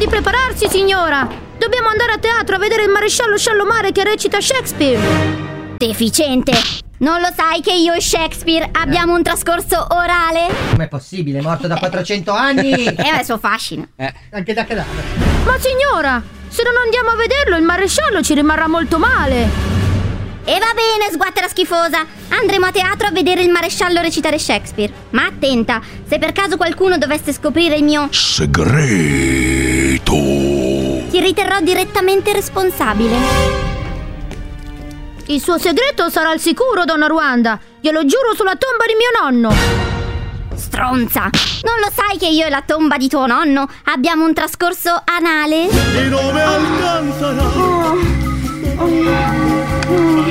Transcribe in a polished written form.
di prepararsi, signora! Dobbiamo andare a teatro a vedere il maresciallo Sciallomare che recita Shakespeare! Deficiente! Non lo sai che io e Shakespeare abbiamo un trascorso orale? Com'è possibile? È morto da 400 anni! È il suo fascino. Anche da cadavere. Ma signora, se non andiamo a vederlo, il maresciallo ci rimarrà molto male! E va bene, sguattera schifosa. Andremo a teatro a vedere il maresciallo recitare Shakespeare. Ma attenta, se per caso qualcuno dovesse scoprire il mio segreto, ti riterrò direttamente responsabile. Il suo segreto sarà al sicuro, donna Ruanda! Glielo giuro sulla tomba di mio nonno! Stronza! Non lo sai che io e la tomba di tuo nonno abbiamo un trascorso anale? E dove alcanzerà?